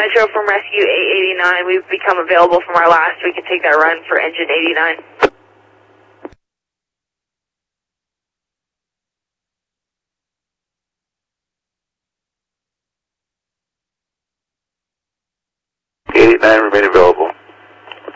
Metro from Rescue 889. We've become available from our last. We can take that run for engine 89. Remain available.